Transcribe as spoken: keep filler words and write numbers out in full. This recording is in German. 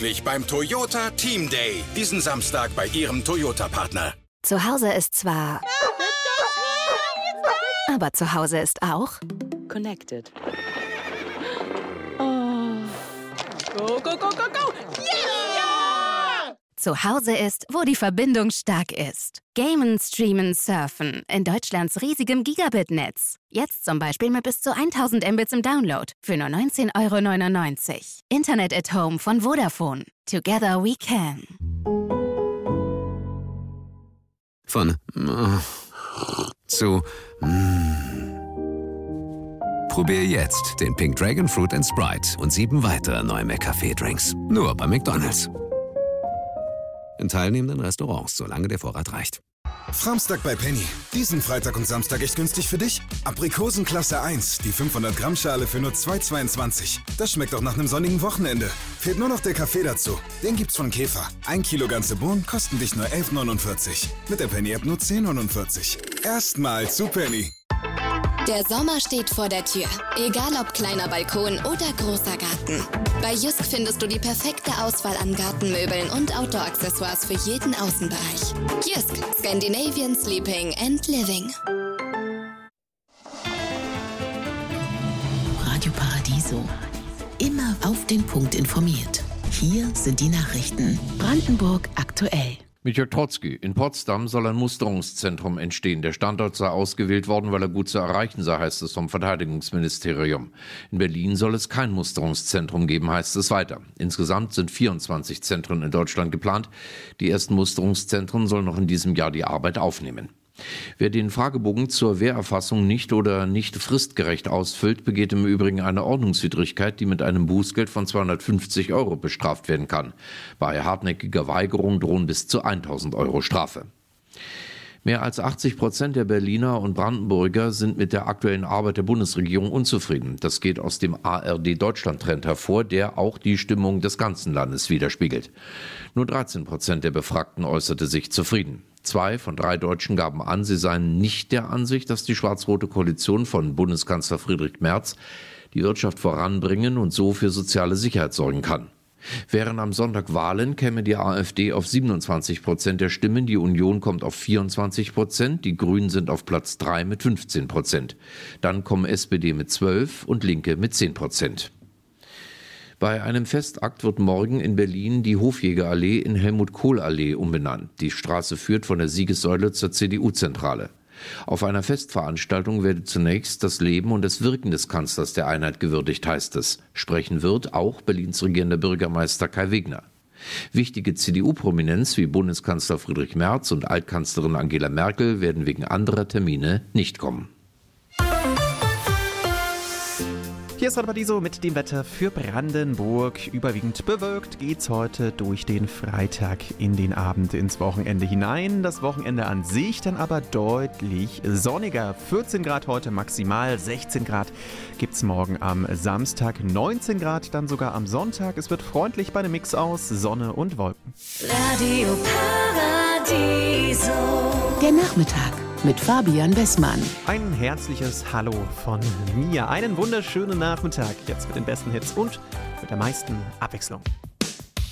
möglich beim Toyota Team Day. Diesen Samstag bei Ihrem Toyota-Partner. Zu Hause ist zwar... Aber zu Hause ist auch... Connected. Oh. Go, go, go, go, go! Yeah! Zu Hause ist, wo die Verbindung stark ist. Gamen, streamen, surfen. In Deutschlands riesigem Gigabit-Netz. Jetzt zum Beispiel mit bis zu tausend Mbits im Download. Für nur neunzehn Euro neunundneunzig. Internet at Home von Vodafone. Together we can. Von äh, zu äh. Probier jetzt den Pink Dragon Fruit and Sprite und sieben weitere neue McCafé-Drinks. Nur bei McDonald's. In teilnehmenden Restaurants, solange der Vorrat reicht. Samstag bei Penny. Diesen Freitag und Samstag echt günstig für dich? Aprikosen Klasse eins, die fünfhundert Gramm Schale für nur zwei Euro zweiundzwanzig. Das schmeckt auch nach einem sonnigen Wochenende. Fehlt nur noch der Kaffee dazu. Den gibt's von Käfer. Ein Kilo ganze Bohnen kosten dich nur elf Euro neunundvierzig. Mit der Penny-App nur zehn Euro neunundvierzig. Erstmal zu Penny. Der Sommer steht vor der Tür. Egal ob kleiner Balkon oder großer Garten. Bei Jysk findest du die perfekte Auswahl an Gartenmöbeln und Outdoor-Accessoires für jeden Außenbereich. Jysk, Scandinavian Sleeping and Living. Radio Paradiso. Immer auf den Punkt informiert. Hier sind die Nachrichten. Brandenburg aktuell. Michael Trotzki. In Potsdam soll ein Musterungszentrum entstehen. Der Standort sei ausgewählt worden, weil er gut zu erreichen sei, heißt es vom Verteidigungsministerium. In Berlin soll es kein Musterungszentrum geben, heißt es weiter. Insgesamt sind vierundzwanzig Zentren in Deutschland geplant. Die ersten Musterungszentren sollen noch in diesem Jahr die Arbeit aufnehmen. Wer den Fragebogen zur Wehrerfassung nicht oder nicht fristgerecht ausfüllt, begeht im Übrigen eine Ordnungswidrigkeit, die mit einem Bußgeld von zweihundertfünfzig Euro bestraft werden kann. Bei hartnäckiger Weigerung drohen bis zu tausend Euro Strafe. Mehr als achtzig Prozent der Berliner und Brandenburger sind mit der aktuellen Arbeit der Bundesregierung unzufrieden. Das geht aus dem A R D-Deutschland-Trend hervor, der auch die Stimmung des ganzen Landes widerspiegelt. Nur dreizehn Prozent der Befragten äußerte sich zufrieden. Zwei von drei Deutschen gaben an, sie seien nicht der Ansicht, dass die schwarz-rote Koalition von Bundeskanzler Friedrich Merz die Wirtschaft voranbringen und so für soziale Sicherheit sorgen kann. Wären am Sonntag Wahlen, käme die AfD auf siebenundzwanzig Prozent der Stimmen, die Union kommt auf vierundzwanzig Prozent, die Grünen sind auf Platz drei mit fünfzehn Prozent. Dann kommen S P D mit zwölf und Linke mit zehn Prozent. Bei einem Festakt wird morgen in Berlin die Hofjägerallee in Helmut-Kohl-Allee umbenannt. Die Straße führt von der Siegessäule zur C D U-Zentrale. Auf einer Festveranstaltung werde zunächst das Leben und das Wirken des Kanzlers der Einheit gewürdigt, heißt es. Sprechen wird auch Berlins regierender Bürgermeister Kai Wegner. Wichtige C D U-Prominenz wie Bundeskanzler Friedrich Merz und Altkanzlerin Angela Merkel werden wegen anderer Termine nicht kommen. Hier ist Radio Paradiso mit dem Wetter für Brandenburg. Überwiegend bewölkt geht's heute durch den Freitag in den Abend ins Wochenende hinein. Das Wochenende an sich dann aber deutlich sonniger. vierzehn Grad heute maximal, sechzehn Grad gibt's morgen am Samstag, neunzehn Grad dann sogar am Sonntag. Es wird freundlich bei einem Mix aus Sonne und Wolken. Radio Paradiso. Der Nachmittag mit Fabian Wessmann. Ein herzliches Hallo von mir. Einen wunderschönen Nachmittag jetzt mit den besten Hits und mit der meisten Abwechslung.